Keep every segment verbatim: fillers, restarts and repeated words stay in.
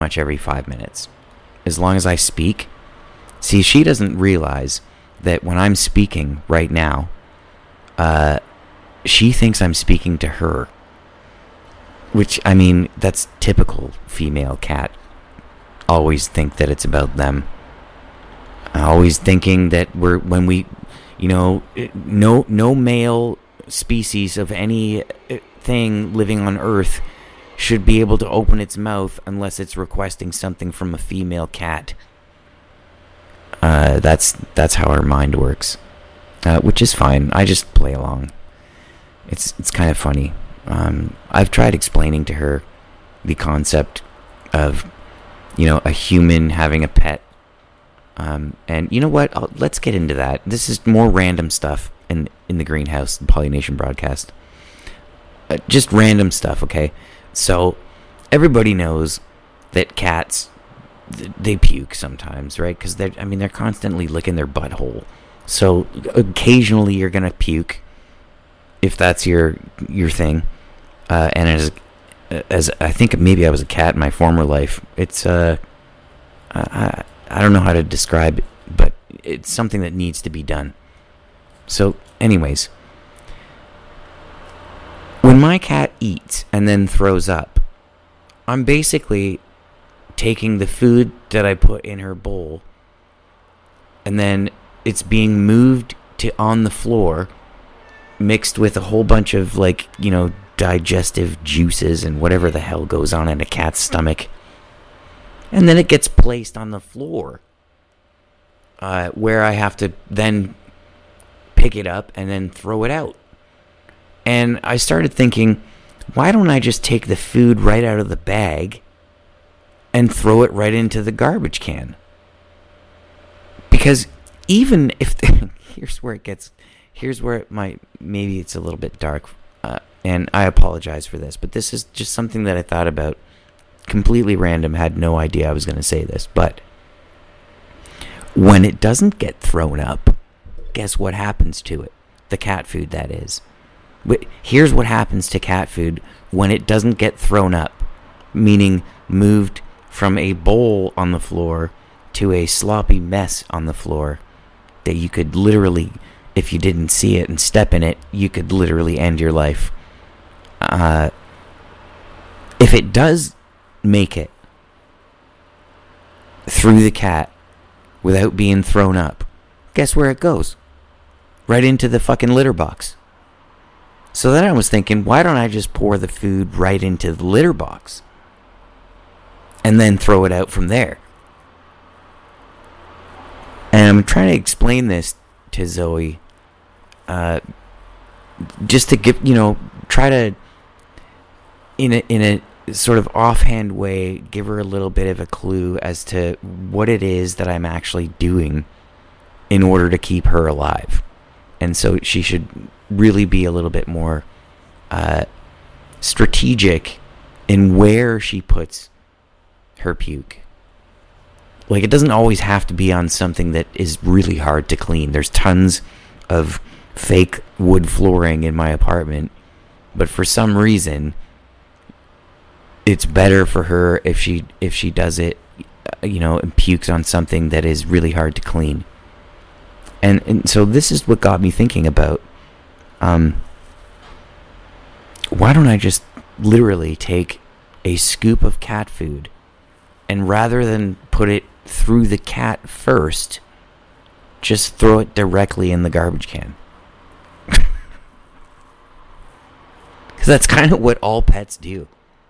much every five minutes. As long as I speak. See, she doesn't realize that when I'm speaking right now, uh, she thinks I'm speaking to her. Which, I mean, that's typical female cat. Always think that it's about them. Always thinking that we're, when we, you know, no, no male species of any thing living on Earth should be able to open its mouth unless it's requesting something from a female cat. Uh, that's that's how our mind works, uh, which is fine. I just play along. It's it's kind of funny. Um, I've tried explaining to her the concept of, you know, a human having a pet. Um, and you know what? I'll, let's get into that. This is more random stuff in in the greenhouse, the Polynation broadcast. Uh, just random stuff, okay? So everybody knows that cats, they puke sometimes, right? Because they're, I mean, they're constantly licking their butthole. So occasionally you're gonna puke, if that's your your thing. Uh, and as as I think maybe I was a cat in my former life, it's uh, I I don't know how to describe it, but it's something that needs to be done. So, anyways, when my cat eats and then throws up, I'm basically taking the food that I put in her bowl, and then it's being moved to on the floor, mixed with a whole bunch of, like, you know, digestive juices and whatever the hell goes on in a cat's stomach. And then it gets placed on the floor, uh, where I have to then pick it up and then throw it out. And I started thinking, why don't I just take the food right out of the bag and throw it right into the garbage can? Because even if the, here's where it gets, here's where it might, maybe it's a little bit dark, uh, and I apologize for this, but this is just something that I thought about, completely random, had no idea I was going to say this, but when it doesn't get thrown up, guess what happens to it? The cat food, that is. Here's what happens to cat food when it doesn't get thrown up, meaning moved from a bowl on the floor to a sloppy mess on the floor that you could literally, if you didn't see it and step in it, you could literally end your life. Uh, if it does make it through the cat without being thrown up, guess where it goes? Right into the fucking litter box. So then I was thinking, why don't I just pour the food right into the litter box and then throw it out from there? And I'm trying to explain this to Zoe, uh, just to give, you know, try to, in a, in a sort of offhand way, give her a little bit of a clue as to what it is that I'm actually doing in order to keep her alive. And so she should really be a little bit more uh, strategic in where she puts her puke. Like, it doesn't always have to be on something that is really hard to clean. There's tons of fake wood flooring in my apartment, but for some reason, it's better for her if she if she does it, you know, and pukes on something that is really hard to clean. And and so this is what got me thinking about, um, why don't I just literally take a scoop of cat food, and rather than put it through the cat first, just throw it directly in the garbage can? Because that's kind of what all pets do.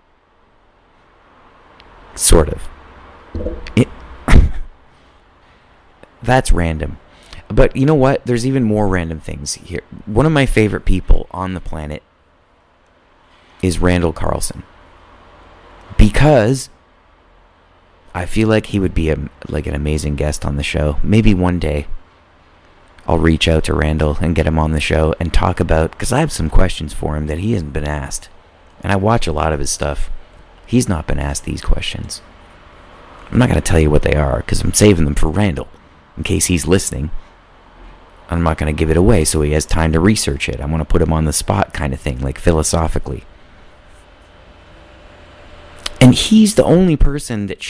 Sort of. It, that's random. But you know what? There's even more random things here. One of my favorite people on the planet is Randall Carlson. Because I feel like he would be a, like an amazing guest on the show. Maybe one day I'll reach out to Randall and get him on the show and talk about, because I have some questions for him that he hasn't been asked. And I watch a lot of his stuff. He's not been asked these questions. I'm not going to tell you what they are, because I'm saving them for Randall, in case he's listening. I'm not going to give it away so he has time to research it. I want to put him on the spot kind of thing, like philosophically. And he's the only person that